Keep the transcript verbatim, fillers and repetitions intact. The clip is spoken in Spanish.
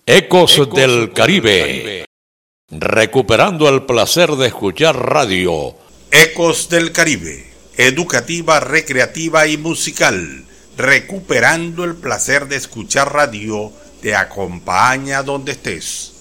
Ecos del Caribe, recuperando el placer de escuchar radio. Ecos del Caribe, educativa, recreativa y musical, recuperando el placer de escuchar radio, te acompaña donde estés.